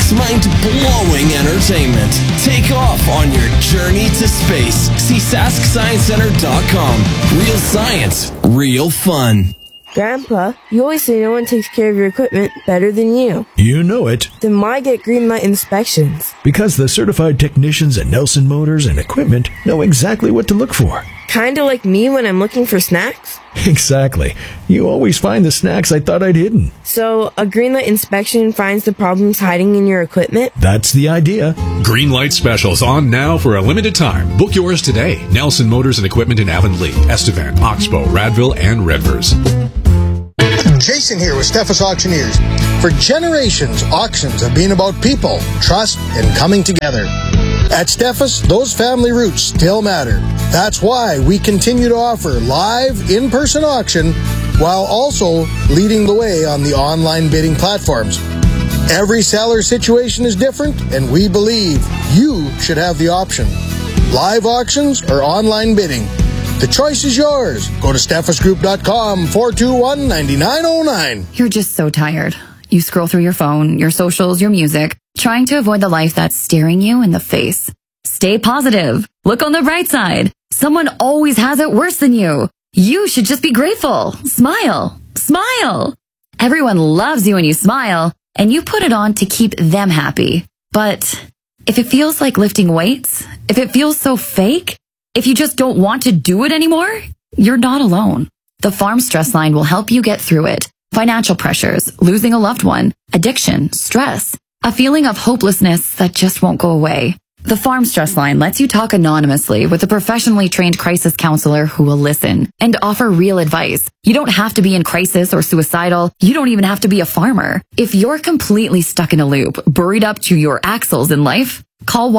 It's mind-blowing entertainment. Take off on your journey to space. See SaskScienceCenter.com. Real science, real fun. Grandpa, you always say no one takes care of your equipment better than you. You know it. Then why get Greenlight inspections? Because the certified technicians at Nelson Motors and Equipment know exactly what to look for. Kinda like me when I'm looking for snacks? Exactly. You always find the snacks I thought I'd hidden. So, a Greenlight inspection finds the problems hiding in your equipment? That's the idea. Greenlight specials on now for a limited time. Book yours today. Nelson Motors and Equipment in Avonlea, Estevan, Oxbow, Radville, and Redvers. Jason here with Steffes Auctioneers. For generations, auctions have been about people, trust, and coming together. At Steffes, those family roots still matter. That's why we continue to offer live, in-person auction while also leading the way on the online bidding platforms. Every seller situation is different, and we believe you should have the option. Live auctions or online bidding. The choice is yours. Go to SteffesGroup.com 421-9909. You're just so tired. You scroll through your phone, your socials, your music, trying to avoid the life that's staring you in the face. Stay positive. Look on the bright side. Someone always has it worse than you. You should just be grateful. Smile. Smile. Everyone loves you when you smile, and you put it on to keep them happy. But if it feels like lifting weights, if it feels so fake, if you just don't want to do it anymore, you're not alone. The Farm Stress Line will help you get through it. Financial pressures, losing a loved one, addiction, stress, a feeling of hopelessness that just won't go away. The Farm Stress Line lets you talk anonymously with a professionally trained crisis counselor who will listen and offer real advice. You don't have to be in crisis or suicidal. You don't even have to be a farmer. If you're completely stuck in a loop, buried up to your axles in life, call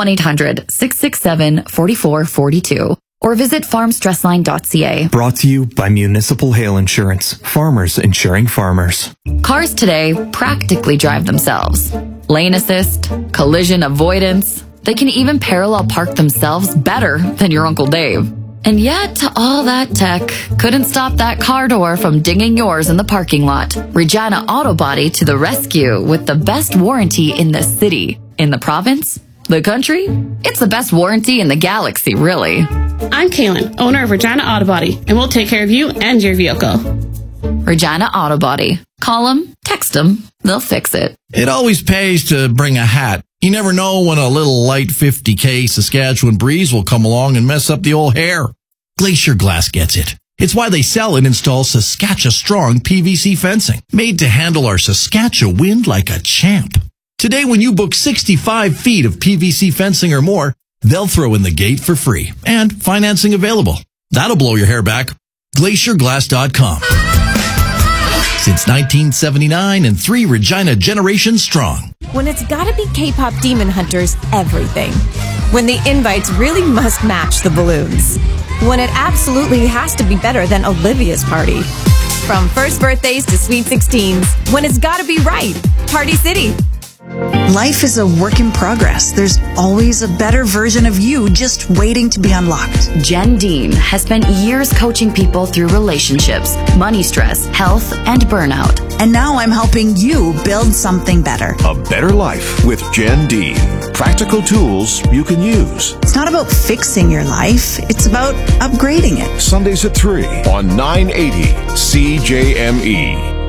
1-800-667-4442 or visit farmstressline.ca. Brought to you by Municipal Hail Insurance. Farmers insuring farmers. Cars today practically drive themselves. Lane assist, collision avoidance. They can even parallel park themselves better than your Uncle Dave. And yet, all that tech couldn't stop that car door from dinging yours in the parking lot. Regina Auto Body to the rescue with the best warranty in the city, in the province, the country. It's the best warranty in the galaxy, really. I'm Kaylin, owner of Regina Auto Body, and we'll take care of you and your vehicle. Regina Auto Body. Call them, text them, they'll fix it. It always pays to bring a hat. You never know when a little light 50K Saskatchewan breeze will come along and mess up the old hair. Glacier Glass gets it. It's why they sell and install Saskatchewan-strong PVC fencing, made to handle our Saskatchewan wind like a champ. Today, when you book 65 feet of PVC fencing or more, they'll throw in the gate for free and financing available. That'll blow your hair back. GlacierGlass.com. Since 1979 and 3 Regina generations strong. When it's gotta be K-pop Demon Hunters, everything. When the invites really must match the balloons. When it absolutely has to be better than Olivia's party. From first birthdays to sweet 16s, when it's gotta be right. Party City. Life is a work in progress. There's always a better version of you just waiting to be unlocked. Jen Dean has spent years coaching people through relationships, money stress, health, and burnout. And now I'm helping you build something better. A better life with Jen Dean. Practical tools you can use. It's not about fixing your life. It's about upgrading it. Sundays at 3 on 980 CJME.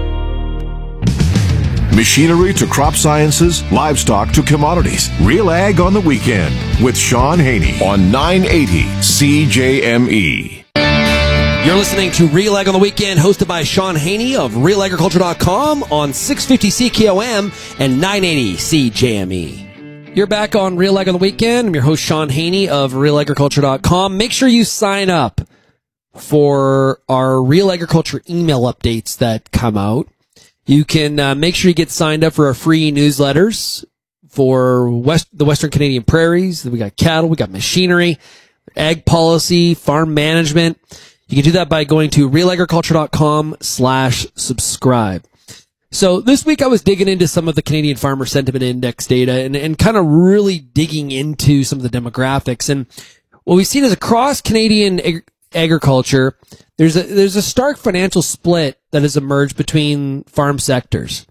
Machinery to crop sciences, livestock to commodities. Real Ag on the Weekend with Sean Haney on 980 CJME. You're listening to Real Ag on the Weekend, hosted by Sean Haney of RealAgriculture.com on 650 CKOM and 980 CJME. You're back on Real Ag on the Weekend. I'm your host, Sean Haney of RealAgriculture.com. Make sure you sign up for our Real Agriculture email updates that come out. You can make sure you get signed up for our free newsletters for the Western Canadian prairies. We got cattle, we got machinery, ag policy, farm management. You can do that by going to realagriculture.com/subscribe. So this week I was digging into some of the Canadian Farmer Sentiment Index data and kind of really digging into some of the demographics. And what we've seen is across Canadian agriculture, there's a stark financial split that has emerged between farm sectors.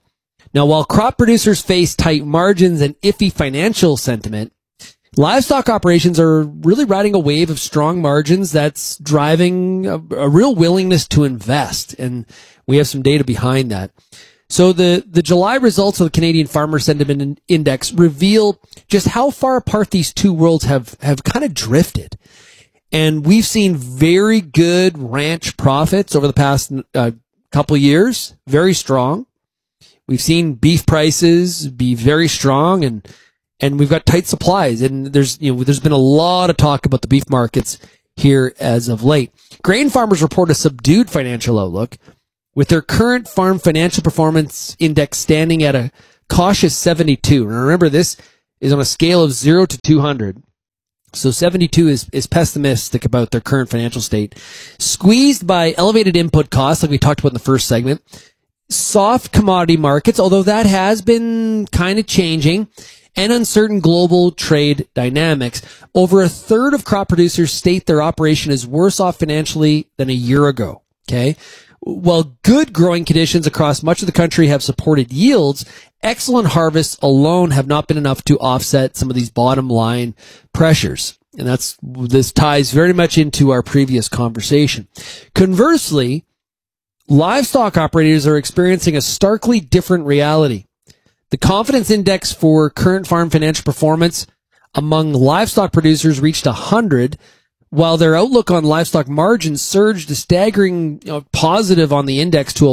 Now, while crop producers face tight margins and iffy financial sentiment, livestock operations are really riding a wave of strong margins that's driving a real willingness to invest. And we have some data behind that. So the July results of the Canadian Farmer Sentiment Index reveal just how far apart these two worlds have kind of drifted. And we've seen very good ranch profits over the past couple of years, very strong. We've seen beef prices be very strong, and we've got tight supplies. And there's been a lot of talk about the beef markets here as of late. Grain farmers report a subdued financial outlook, with their current farm financial performance index standing at a cautious 72. And remember, this is on a scale of 0 to 200. So 72 is pessimistic about their current financial state. Squeezed by elevated input costs, like we talked about in the first segment. Soft commodity markets, although that has been kind of changing, and uncertain global trade dynamics. Over a third of crop producers state their operation is worse off financially than a year ago. Okay. While good growing conditions across much of the country have supported yields, excellent harvests alone have not been enough to offset some of these bottom line pressures. And this ties very much into our previous conversation. Conversely, livestock operators are experiencing a starkly different reality. The confidence index for current farm financial performance among livestock producers reached 100, while their outlook on livestock margins surged a staggering positive on the index to a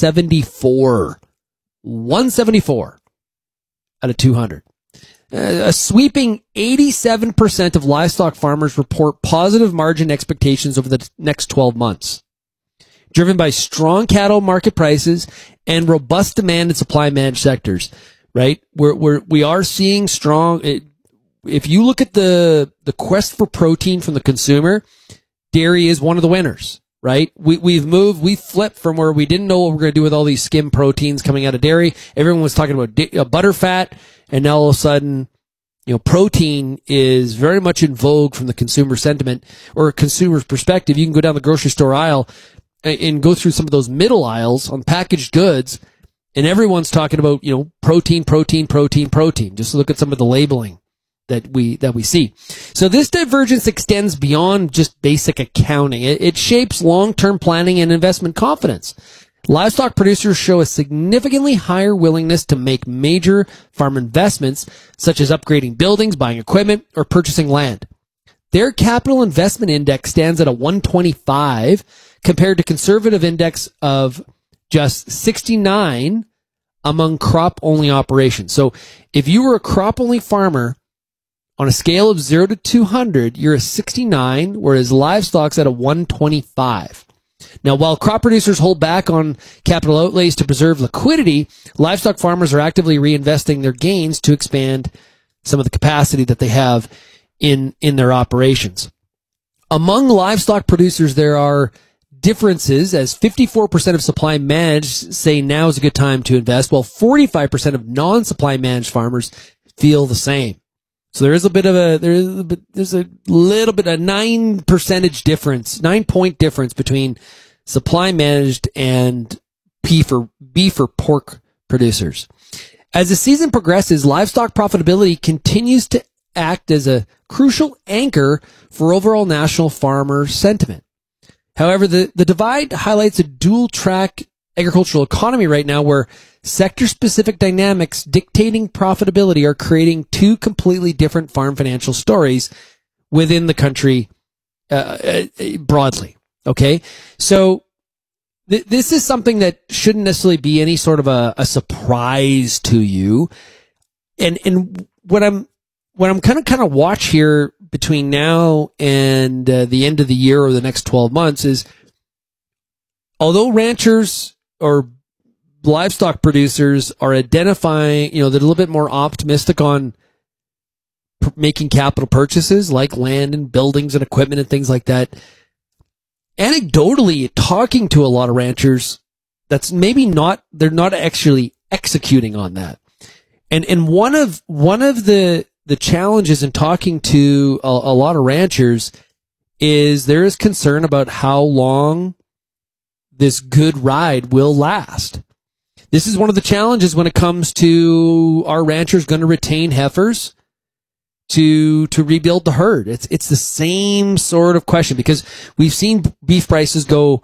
174. 174 out of 200. A sweeping 87% of livestock farmers report positive margin expectations over the next 12 months, driven by strong cattle market prices and robust demand in supply managed sectors, right? We are seeing strong. If you look at the quest for protein from the consumer, dairy is one of the winners, right? We've flipped from where we didn't know what we're going to do with all these skim proteins coming out of dairy. Everyone was talking about butter fat, and now all of a sudden, protein is very much in vogue from the consumer sentiment or consumer's perspective. You can go down the grocery store aisle and go through some of those middle aisles on packaged goods, and everyone's talking about, protein. Just look at some of the labeling that we see. So this divergence extends beyond just basic accounting. It shapes long-term planning and investment confidence. Livestock producers show a significantly higher willingness to make major farm investments, such as upgrading buildings, buying equipment, or purchasing land. Their capital investment index stands at a 125 compared to conservative index of just 69 among crop-only operations. So if you were a crop-only farmer, on a scale of 0 to 200, you're a 69, whereas livestock's at a 125. Now, while crop producers hold back on capital outlays to preserve liquidity, livestock farmers are actively reinvesting their gains to expand some of the capacity that they have in their operations. Among livestock producers, there are differences, as 54% of supply managed say now is a good time to invest, while 45% of non-supply managed farmers feel the same. So there's a little bit, a 9 point difference between supply managed and beef or pork producers. As the season progresses, livestock profitability continues to act as a crucial anchor for overall national farmer sentiment. However, the divide highlights a dual track agricultural economy right now where sector-specific dynamics dictating profitability are creating two completely different farm financial stories within the country broadly. Okay? So this is something that shouldn't necessarily be any sort of a surprise to you. And what I'm kind of watch here between now and the end of the year or the next 12 months is, although ranchers or livestock producers are identifying, they're a little bit more optimistic on making capital purchases like land and buildings and equipment and things like that. Anecdotally, talking to a lot of ranchers, that's maybe not, they're not actually executing on that. And one of the challenges in talking to a lot of ranchers is there is concern about how long this good ride will last. this is one of the challenges when it comes to our ranchers going to retain heifers to rebuild the herd. It's the same sort of question, because we've seen beef prices go,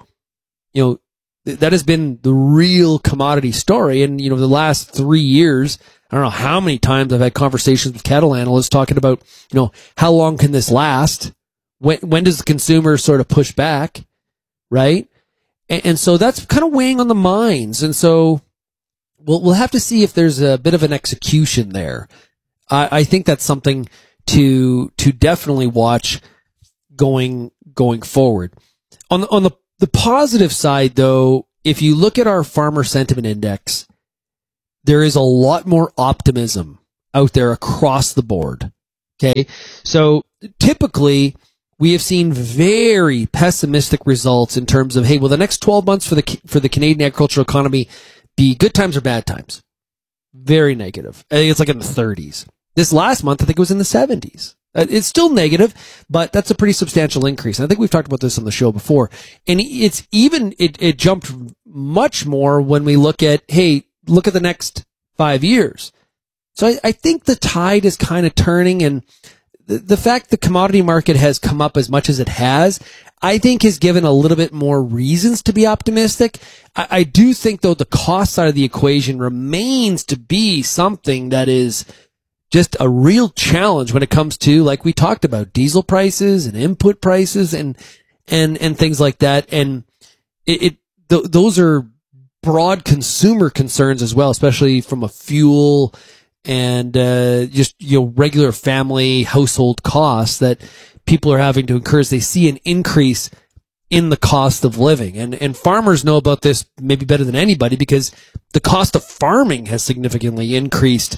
that has been the real commodity story. And, the last 3 years, I don't know how many times I've had conversations with cattle analysts talking about, how long can this last? When does the consumer sort of push back? Right? And so that's kind of weighing on the minds. And so we'll have to see if there's a bit of an execution there. I think that's something to definitely watch going forward. On the positive side, though, if you look at our farmer sentiment index, there is a lot more optimism out there across the board. Okay, so typically we have seen very pessimistic results in terms of, hey, will the next 12 months for the Canadian agricultural economy be good times or bad times? Very negative. I think it's like in the 30s. This last month, I think it was in the 70s. It's still negative, but that's a pretty substantial increase. And I think we've talked about this on the show before. And it jumped much more when we look at the next 5 years. So I think the tide is kind of turning, and the fact the commodity market has come up as much as it has, I think has given a little bit more reasons to be optimistic. I do think, though, the cost side of the equation remains to be something that is just a real challenge when it comes to, like we talked about, diesel prices and input prices and things like that. And those are broad consumer concerns as well, especially from a fuel and regular family household costs that people are having to incur as they see an increase in the cost of living. And farmers know about this maybe better than anybody, because the cost of farming has significantly increased.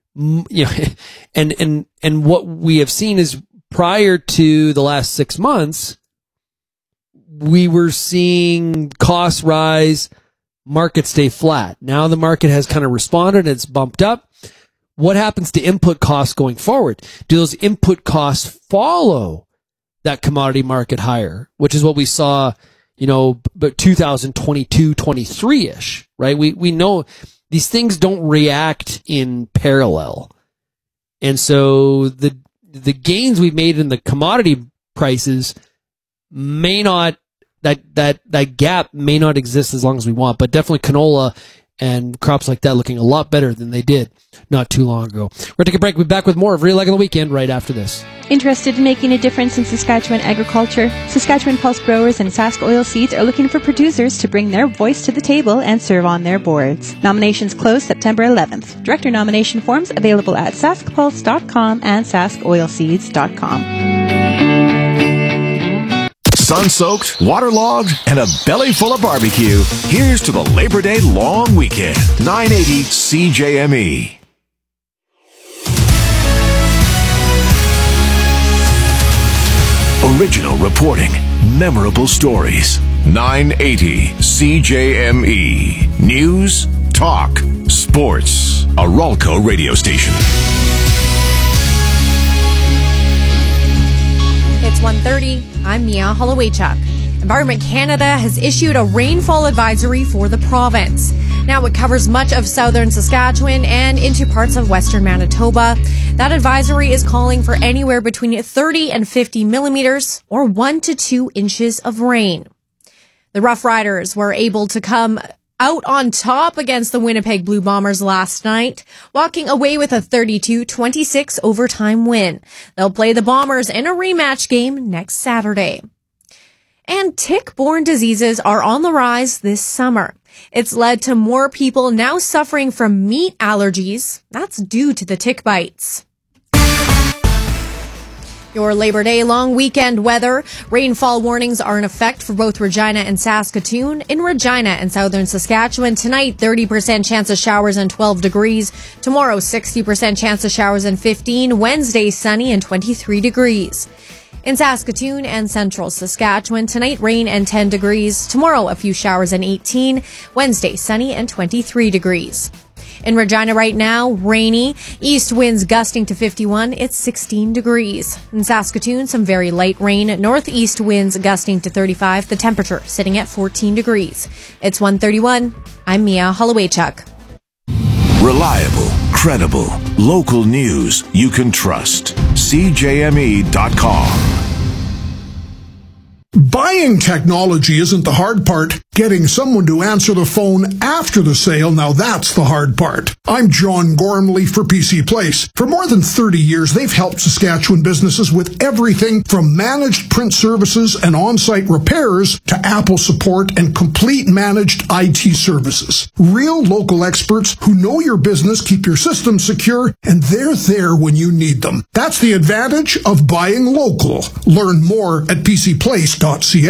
And what we have seen is, prior to the last 6 months, we were seeing costs rise, market stay flat. Now the market has kind of responded, it's bumped up. What happens to input costs going forward? Do those input costs follow that commodity market higher, which is what we saw, but 2022, 23-ish, right? We know these things don't react in parallel. And so the gains we've made in the commodity prices may not, that gap may not exist as long as we want, but definitely canola and crops like that looking a lot better than they did not too long ago. We're going to take a break. We'll be back with more of Real Ag on the Weekend right after this. Interested in making a difference in Saskatchewan agriculture? Saskatchewan Pulse Growers and Sask Oil Seeds are looking for producers to bring their voice to the table and serve on their boards. Nominations close September 11th. Director nomination forms available at saskpulse.com and saskoilseeds.com. Sun-soaked, waterlogged, and a belly full of barbecue. Here's to the Labor Day long weekend. 980 CJME. Original reporting. Memorable stories. 980 CJME. News, talk, sports. A Ralco radio station. It's 1:30. I'm Mia Holowaychuk. Environment Canada has issued a rainfall advisory for the province. Now it covers much of southern Saskatchewan and into parts of western Manitoba. That advisory is calling for anywhere between 30 and 50 millimeters or 1 to 2 inches of rain. The Rough Riders were able to come out on top against the Winnipeg Blue Bombers last night, walking away with a 32-26 overtime win. They'll play the Bombers in a rematch game next Saturday. And tick-borne diseases are on the rise this summer. It's led to more people now suffering from meat allergies. That's due to the tick bites. Your Labor Day long weekend weather. Rainfall warnings are in effect for both Regina and Saskatoon. In Regina and southern Saskatchewan, tonight 30% chance of showers and 12 degrees. Tomorrow 60% chance of showers and 15. Wednesday sunny and 23 degrees. In Saskatoon and central Saskatchewan, tonight rain and 10 degrees. Tomorrow a few showers and 18. Wednesday sunny and 23 degrees. In Regina right now, rainy. East winds gusting to 51. It's 16 degrees. In Saskatoon, some very light rain. Northeast winds gusting to 35. The temperature sitting at 14 degrees. It's 1:31. I'm Mia Hollowaychuk. Reliable, credible, local news you can trust. CJME.com. Buying technology isn't the hard part. Getting someone to answer the phone after the sale, now that's the hard part. I'm John Gormley for PC Place. For more than 30 years, they've helped Saskatchewan businesses with everything from managed print services and on-site repairs to Apple support and complete managed IT services. Real local experts who know your business, keep your systems secure, and they're there when you need them. That's the advantage of buying local. Learn more at PCPlace.ca.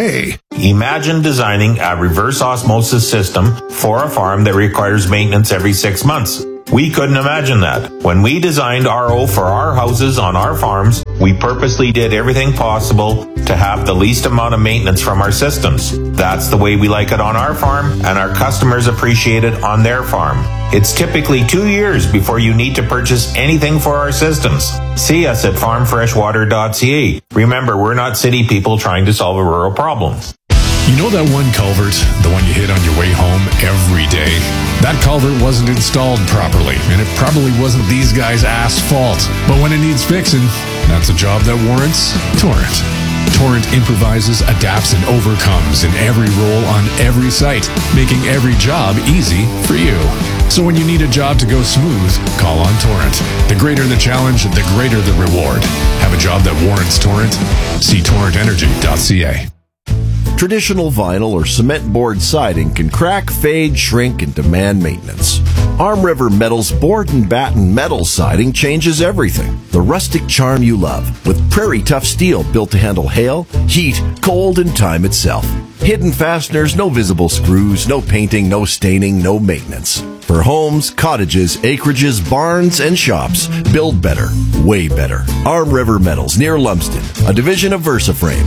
Imagine designing a reverse osmosis system for a farm that requires maintenance every 6 months. We couldn't imagine that. When we designed RO for our houses on our farms, we purposely did everything possible to have the least amount of maintenance from our systems. That's the way we like it on our farm, and our customers appreciate it on their farm. It's typically 2 years before you need to purchase anything for our systems. See us at farmfreshwater.ca. Remember, we're not city people trying to solve a rural problem. You know that one culvert, the one you hit on your way home every day? That culvert wasn't installed properly, and it probably wasn't these guys' fault. But when it needs fixing, that's a job that warrants Torrent. Torrent improvises, adapts, and overcomes in every role on every site, making every job easy for you. So when you need a job to go smooth, call on Torrent. The greater the challenge, the greater the reward. Have a job that warrants Torrent? See torrentenergy.ca. Traditional vinyl or cement board siding can crack, fade, shrink, and demand maintenance. Arm River Metal's board and batten metal siding changes everything. The rustic charm you love, with prairie tough steel built to handle hail, heat, cold, and time itself. Hidden fasteners, no visible screws, no painting, no staining, no maintenance. For homes, cottages, acreages, barns, and shops, build better, way better. Arm River Metals, near Lumsden, a division of VersaFrame.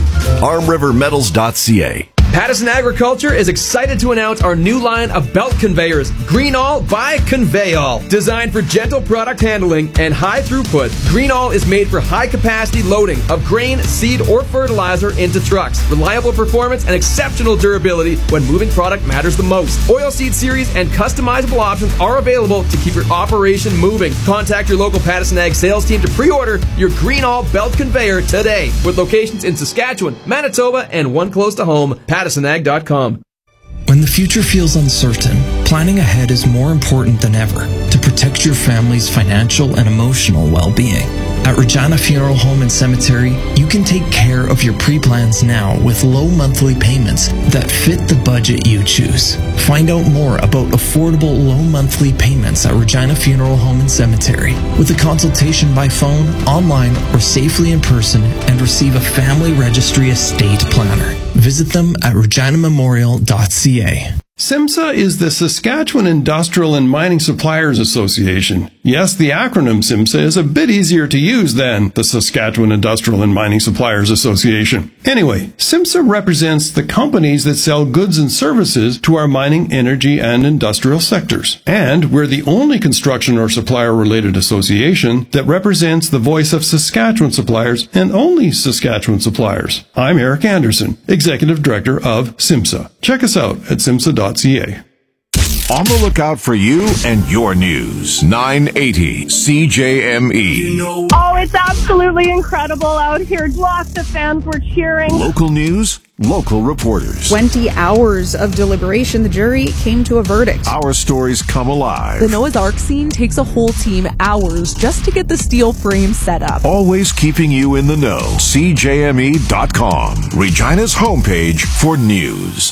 ArmRiverMetals.ca. Pattison Agriculture is excited to announce our new line of belt conveyors, Greenall by Conveyall. Designed for gentle product handling and high throughput, Greenall is made for high capacity loading of grain, seed, or fertilizer into trucks. Reliable performance and exceptional durability when moving product matters the most. Oilseed series and customizable options are available to keep your operation moving. Contact your local Pattison Ag sales team to pre-order your Greenall belt conveyor today, with locations in Saskatchewan, Manitoba, and one close to home. PattисonAg.com. When the future feels uncertain, planning ahead is more important than ever to protect your family's financial and emotional well-being. At Regina Funeral Home and Cemetery, you can take care of your pre-plans now with low monthly payments that fit the budget you choose. Find out more about affordable low monthly payments at Regina Funeral Home and Cemetery with a consultation by phone, online, or safely in person, and receive a family registry estate planner. Visit them at reginamemorial.ca. SIMSA is the Saskatchewan Industrial and Mining Suppliers Association. Yes, the acronym SIMSA is a bit easier to use than the Saskatchewan Industrial and Mining Suppliers Association. Anyway, SIMSA represents the companies that sell goods and services to our mining, energy, and industrial sectors. And we're the only construction or supplier-related association that represents the voice of Saskatchewan suppliers and only Saskatchewan suppliers. I'm Eric Anderson, Executive Director of SIMSA. Check us out at simsa.ca. On the lookout for you and your news. 980 CJME. Oh, it's absolutely incredible out here. Lots of fans were cheering. Local news, local reporters. 20 hours of deliberation, the jury came to a verdict. Our stories come alive. The Noah's Ark scene takes a whole team hours just to get the steel frame set up. Always keeping you in the know. CJME.com. Regina's homepage for news.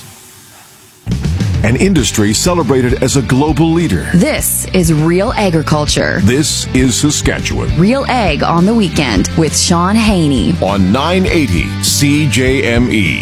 An industry celebrated as a global leader. This is Real Agriculture. This is Saskatchewan. Real Ag on the Weekend with Sean Haney. On 980 CJME.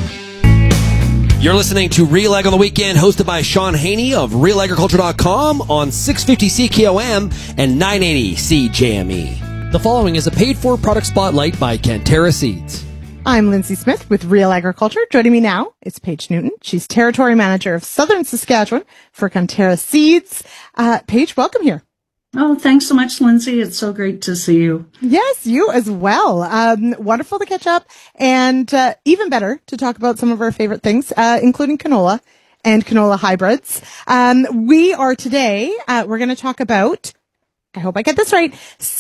You're listening to Real Ag on the Weekend, hosted by Sean Haney of RealAgriculture.com on 650 CKOM and 980 CJME. The following is a paid-for product spotlight by Cantera Seeds. I'm Lindsay Smith with Real Agriculture. Joining me now is Paige Newton. She's Territory Manager of Southern Saskatchewan for Conterra Seeds. Paige, welcome here. Oh, thanks so much, Lindsay. It's so great to see you. Yes, you as well. Wonderful to catch up, and even better to talk about some of our favorite things, including canola and canola hybrids. We are today, we're going to talk about, I hope I get this right,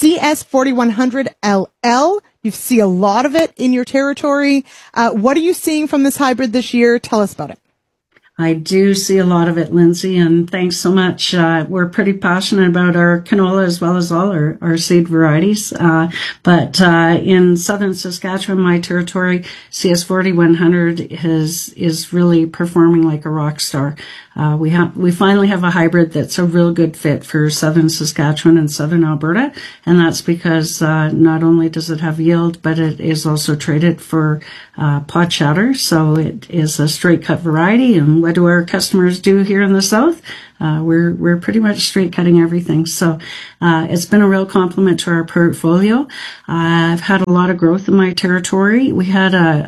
CS4100LL. You see a lot of it in your territory. What are you seeing from this hybrid this year? Tell us about it. I do see a lot of it, Lindsay, and thanks so much. We're pretty passionate about our canola as well as all our seed varieties. But in southern Saskatchewan, my territory, CS4100 is really performing like a rock star. We finally have a hybrid that's a real good fit for southern Saskatchewan and southern Alberta, and that's because not only does it have yield, but it is also traded for pod shatter, so it is a straight cut variety. And what do our customers do here in the south? We're pretty much straight cutting everything. So it's been a real compliment to our portfolio. I've had a lot of growth in my territory. We had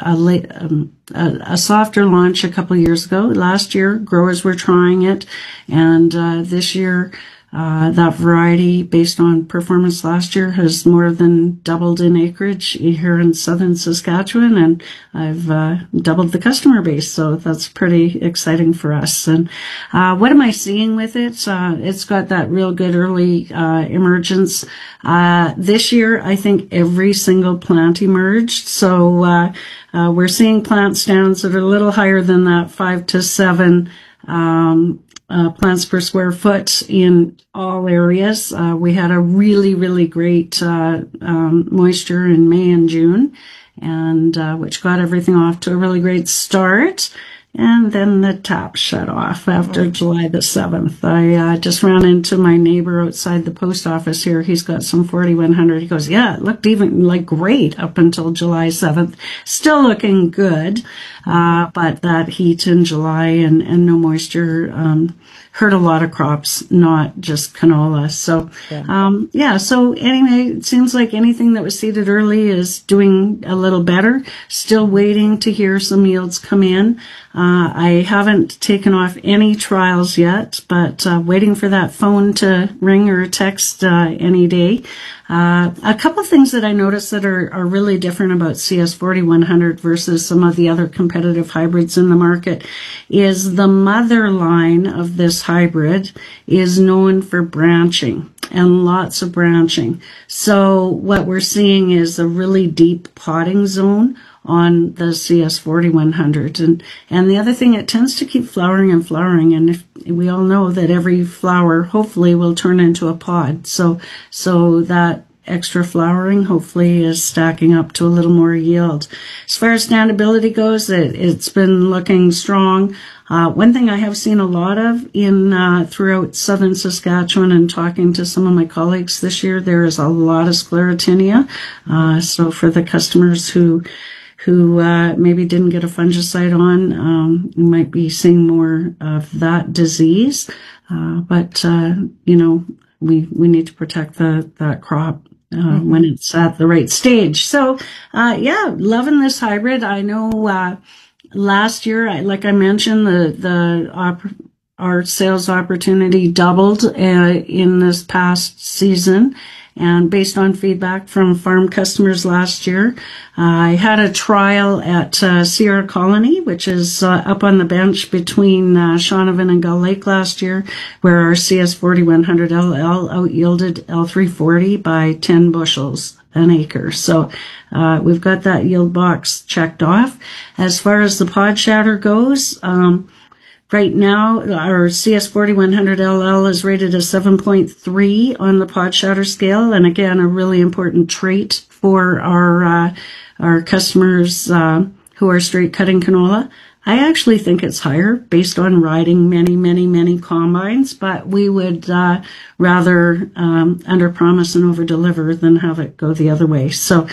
a softer launch a couple of years ago. Last year, growers were trying it, and this year, that variety, based on performance last year, has more than doubled in acreage here in southern Saskatchewan, and I've doubled the customer base, so that's pretty exciting for us. And what am I seeing with it? It's got that real good early emergence. This year, I think every single plant emerged, so we're seeing plant stands that are a little higher than that 5 to 7 plants per square foot in all areas. We had a really, really great moisture in May and June, and which got everything off to a really great start. And then the tap shut off after July the 7th. I just ran into my neighbor outside the post office here. He's got some 4100. He goes, yeah, it looked even like great up until July 7th. Still looking good. But that heat in July and no moisture, hurt a lot of crops, not just canola. So, so anyway, it seems like anything that was seeded early is doing a little better. Still waiting to hear some yields come in. I haven't taken off any trials yet, but waiting for that phone to ring or text any day. A couple of things that I noticed that are really different about CS4100 versus some of the other competitive hybrids in the market is the mother line of this hybrid is known for branching and lots of branching. So what we're seeing is a really deep potting zone on the CS4100. And the other thing, it tends to keep flowering and flowering. And if we all know that every flower hopefully will turn into a pod. So that extra flowering hopefully is stacking up to a little more yield. As far as standability goes, it's been looking strong. One thing I have seen a lot of throughout southern Saskatchewan and talking to some of my colleagues this year, there is a lot of sclerotinia. So for the customers who maybe didn't get a fungicide on, you might be seeing more of that disease. But we need to protect that crop when it's at the right stage. So, loving this hybrid. I know last year, like I mentioned, our sales opportunity doubled in this past season. And based on feedback from farm customers last year, I had a trial at Sierra Colony, which is up on the bench between Shaunavon and Gull Lake last year, where our CS4100LL out-yielded L340 by 10 bushels an acre. So we've got that yield box checked off. As far as the pod shatter goes, right now, our CS4100LL is rated a 7.3 on the pod shatter scale, and again, a really important trait for our customers who are straight cutting canola. I actually think it's higher based on riding many combines, but we would rather under promise and over deliver than have it go the other way. So.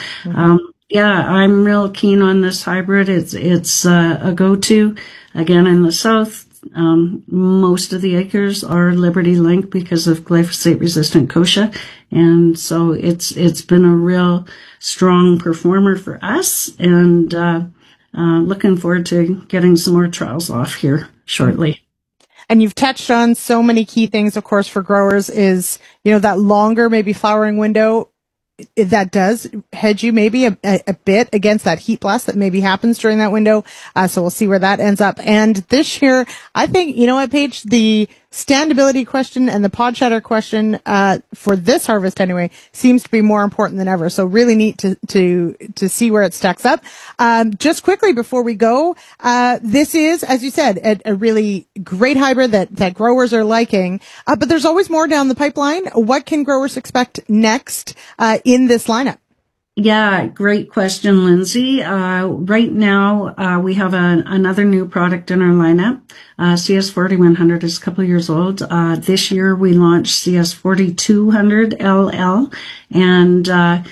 I'm real keen on this hybrid. It's a go-to. Again, in the south, Most of the acres are Liberty Link because of glyphosate-resistant kochia, and so it's been a real strong performer for us, and looking forward to getting some more trials off here shortly. And you've touched on so many key things, of course, for growers is, that longer maybe flowering window that does hedge you maybe a bit against that heat blast that maybe happens during that window. So we'll see where that ends up. And this year, I think, Paige, the standability question and the pod shatter question, for this harvest anyway, seems to be more important than ever. So really neat to see where it stacks up. Just quickly before we go, this is, as you said, a really great hybrid that growers are liking. But there's always more down the pipeline. What can growers expect next, in this lineup? Yeah, great question, Lindsay. Right now, we have another new product in our lineup. CS4100 is a couple of years old. This year we launched CS4200 LL, and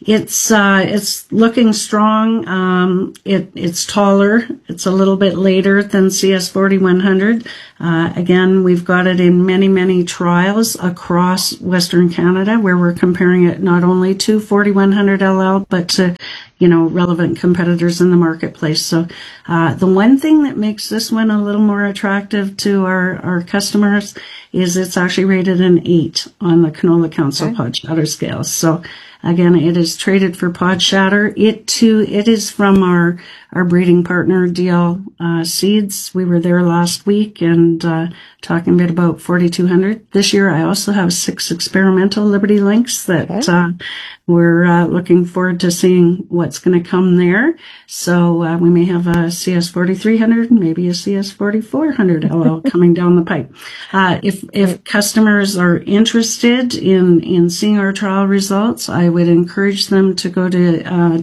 it's looking strong. It's taller. It's a little bit later than CS4100. Again, we've got it in many, many trials across Western Canada where we're comparing it not only to 4100 LL, but to, relevant competitors in the marketplace. So, the one thing that makes this one a little more attractive to our customers is it's actually rated an 8 on the Canola Council Pod Shatter scale. So, again, it is traded for pod shatter. It is from our breeding partner, DL Seeds. We were there last week and talking a bit about 4200. This year, I also have 6 experimental Liberty Links that we're looking forward to seeing what's going to come there. So we may have a CS4300, maybe a CS4400 LL coming down the pipe. If customers are interested in seeing our trial results, I would encourage them to go to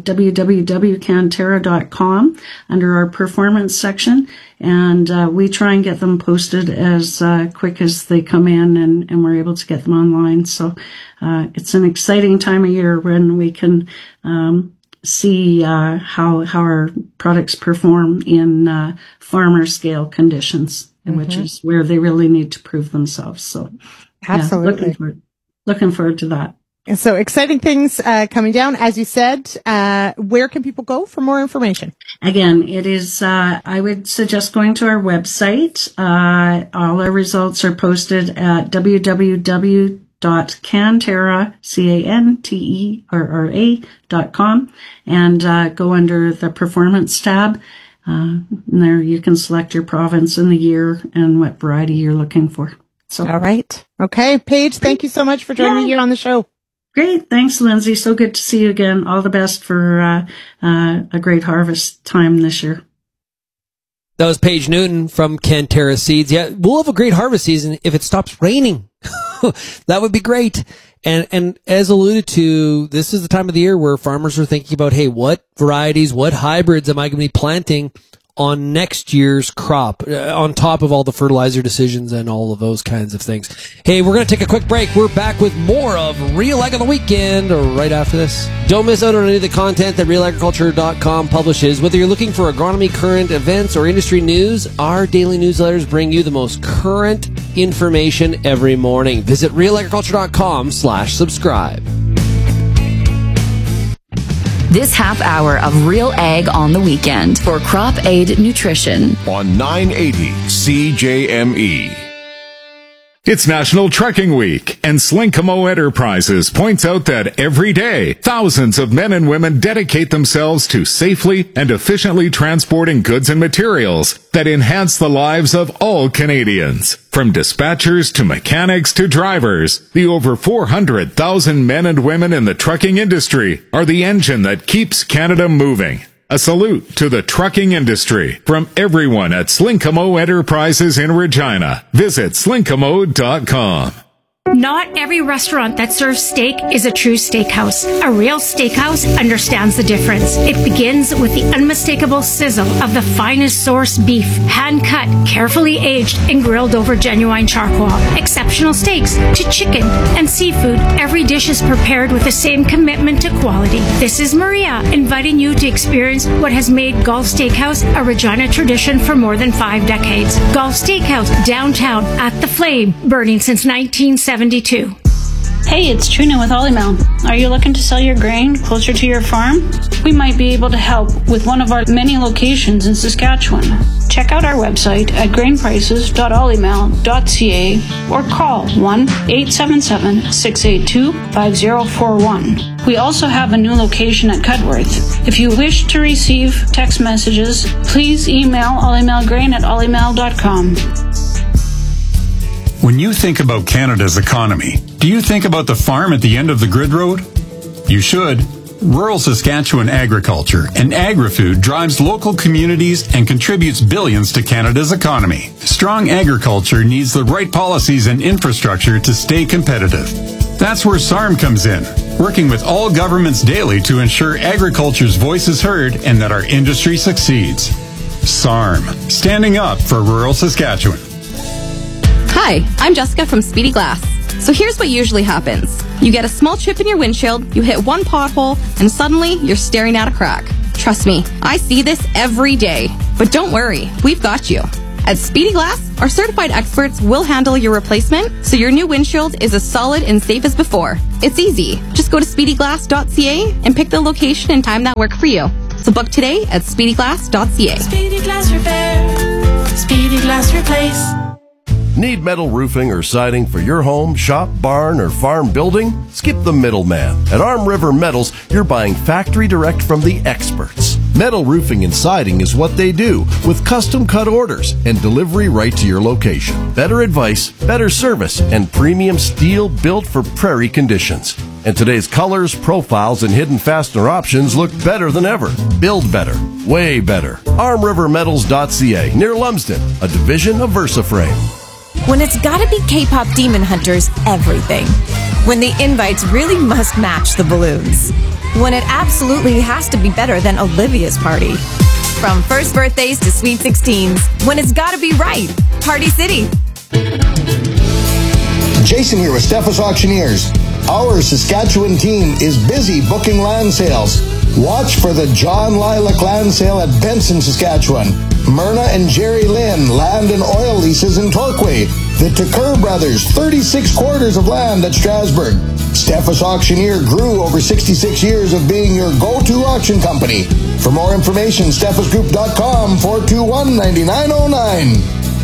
www.cantera.com under our performance section, and we try and get them posted as quick as they come in, and we're able to get them online. So it's an exciting time of year when we can see how our products perform in farmer scale conditions, which is where they really need to prove themselves. So absolutely, looking forward to that. And so exciting things coming down. As you said, where can people go for more information? Again, it is, I would suggest going to our website. All our results are posted at www.cantera.com, and go under the performance tab. And there you can select your province and the year and what variety you're looking for. So, all right. Okay. Paige, thank you so much for joining me here on the show. Great. Thanks, Lindsay. So good to see you again. All the best for a great harvest time this year. That was Paige Newton from Cantera Seeds. Yeah, we'll have a great harvest season if it stops raining. That would be great. And as alluded to, this is the time of the year where farmers are thinking about, hey, what varieties, what hybrids am I going to be planting on next year's crop, on top of all the fertilizer decisions and all of those kinds of things. Hey, we're going to take a quick break. We're back with more of Real Ag on the Weekend right after this. Don't miss out on any of the content that realagriculture.com publishes. Whether you're looking for agronomy, current events, or industry news, our daily newsletters bring you the most current information every morning. Visit realagriculture.com/subscribe. This half hour of Real Ag on the Weekend for Crop Aid Nutrition on 980 CJME. It's National Trucking Week, and Slinkamo Enterprises points out that every day, thousands of men and women dedicate themselves to safely and efficiently transporting goods and materials that enhance the lives of all Canadians. From dispatchers to mechanics to drivers, the over 400,000 men and women in the trucking industry are the engine that keeps Canada moving. A salute to the trucking industry from everyone at Slinkamo Enterprises in Regina. Visit slinkamo.com. Not every restaurant that serves steak is a true steakhouse. A real steakhouse understands the difference. It begins with the unmistakable sizzle of the finest source beef, hand-cut, carefully aged, and grilled over genuine charcoal. Exceptional steaks to chicken and seafood, every dish is prepared with the same commitment to quality. This is Maria, inviting you to experience what has made Gulf Steakhouse a Regina tradition for more than 5 decades. Gulf Steakhouse, downtown, at the Flame, burning since 1972. Hey, it's Trina with Olymel. Are you looking to sell your grain closer to your farm? We might be able to help with one of our many locations in Saskatchewan. Check out our website at grainprices.olymel.ca or call 1-877-682-5041. We also have a new location at Cudworth. If you wish to receive text messages, please email olymelgrain@olymel.com. When you think about Canada's economy, do you think about the farm at the end of the grid road? You should. Rural Saskatchewan agriculture and agri-food drives local communities and contributes billions to Canada's economy. Strong agriculture needs the right policies and infrastructure to stay competitive. That's where SARM comes in, working with all governments daily to ensure agriculture's voice is heard and that our industry succeeds. SARM, standing up for rural Saskatchewan. Hi, I'm Jessica from Speedy Glass. So here's what usually happens. You get a small chip in your windshield, you hit one pothole, and suddenly you're staring at a crack. Trust me, I see this every day. But don't worry, we've got you. At Speedy Glass, our certified experts will handle your replacement so your new windshield is as solid and safe as before. It's easy. Just go to speedyglass.ca and pick the location and time that work for you. So book today at speedyglass.ca. Speedy Glass Repair. Speedy Glass Replace. Need metal roofing or siding for your home, shop, barn, or farm building? Skip the middleman. At Arm River Metals, you're buying factory direct from the experts. Metal roofing and siding is what they do, with custom cut orders and delivery right to your location. Better advice, better service, and premium steel built for prairie conditions. And today's colors, profiles, and hidden fastener options look better than ever. Build better. Way better. ArmRiverMetals.ca, near Lumsden, a division of VersaFrame. When it's gotta be K-pop Demon Hunters, everything. When the invites really must match the balloons. When it absolutely has to be better than Olivia's party. From first birthdays to sweet 16s, when it's gotta be right. Party City. Jason here with Steffes Auctioneers. Our Saskatchewan team is busy booking land sales. Watch for the John Lilac Land Sale at Benson, Saskatchewan. Myrna and Jerry Lynn land and oil leases in Torquay. The Tucker Brothers, 36 quarters of land at Strasbourg. Steffes Auctioneer grew over 66 years of being your go-to auction company. For more information, steffesgroup.com, 421-9909.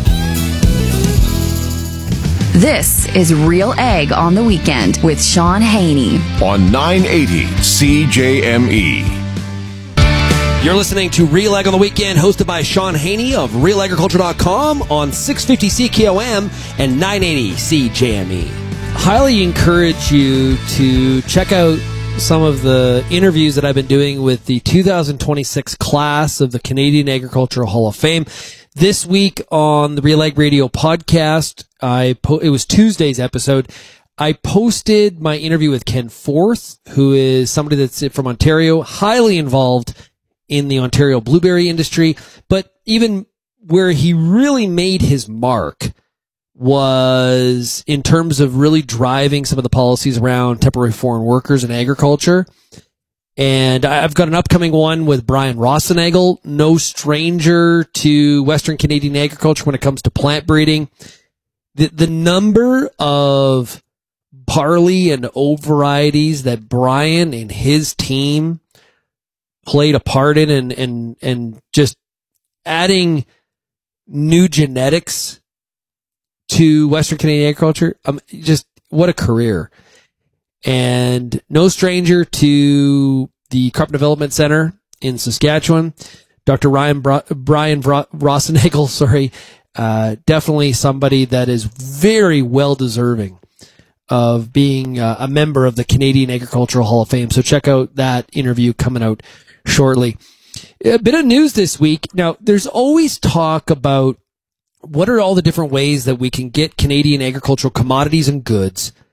This is Real Egg on the Weekend with Sean Haney. On 980 CJME. You're listening to Real Ag on the Weekend, hosted by Sean Haney of RealAgriculture.com on 650 CKOM and 980 CJME. Highly encourage you to check out some of the interviews that I've been doing with the 2026 class of the Canadian Agricultural Hall of Fame. This week on the Real Ag Radio podcast, it was Tuesday's episode. I posted my interview with Ken Forth, who is somebody that's from Ontario, highly involved in the Ontario blueberry industry, but even where he really made his mark was in terms of really driving some of the policies around temporary foreign workers in agriculture. And I've got an upcoming one with Brian Rosenagel, no stranger to Western Canadian agriculture when it comes to plant breeding. The number of barley and oat varieties that Brian and his team played a part in and just adding new genetics to Western Canadian agriculture. Just what a career. And no stranger to the Crop Development Center in Saskatchewan. Dr. Brian Rosenagel, definitely somebody that is very well deserving of being a member of the Canadian Agricultural Hall of Fame. So check out that interview coming out shortly. A bit of news this week. Now, there's always talk about what are all the different ways that we can get Canadian agricultural commodities and goods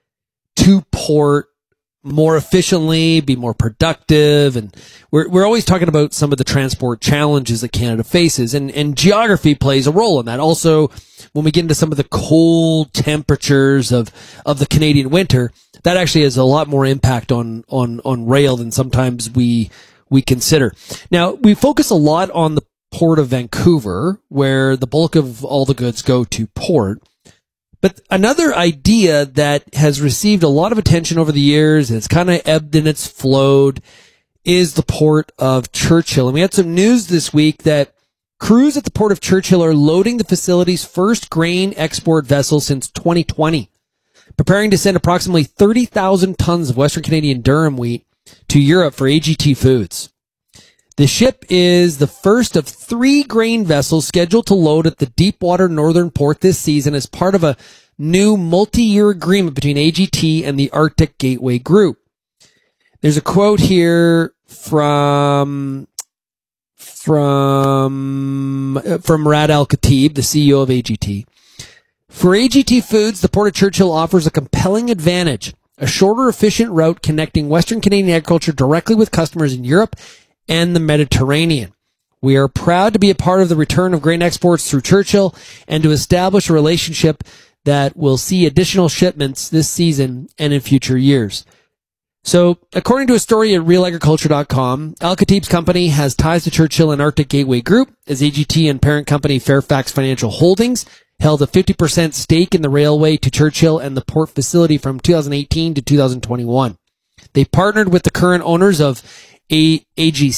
to port more efficiently, be more productive. And we're always talking about some of the transport challenges that Canada faces, and geography plays a role in that. Also, when we get into some of the cold temperatures of the Canadian winter, that actually has a lot more impact on rail than sometimes we consider. Now, we focus a lot on the Port of Vancouver, where the bulk of all the goods go to port. But another idea that has received a lot of attention over the years, and it's kind of ebbed and it's flowed, is the Port of Churchill. And we had some news this week that crews at the Port of Churchill are loading the facility's first grain export vessel since 2020, preparing to send approximately 30,000 tons of Western Canadian durum wheat to Europe for AGT Foods. The ship is the first of 3 grain vessels scheduled to load at the Deepwater Northern Port this season as part of a new multi-year agreement between AGT and the Arctic Gateway Group. There's a quote here from Rad Al-Khatib, the CEO of AGT. For AGT Foods, the Port of Churchill offers a compelling advantage, a shorter, efficient route connecting Western Canadian agriculture directly with customers in Europe and the Mediterranean. We are proud to be a part of the return of grain exports through Churchill and to establish a relationship that will see additional shipments this season and in future years. So, according to a story at realagriculture.com, Al-Khatib's company has ties to Churchill and Arctic Gateway Group, as AGT and parent company Fairfax Financial Holdings held a 50% stake in the railway to Churchill and the port facility from 2018 to 2021. They partnered with the current owners of AGC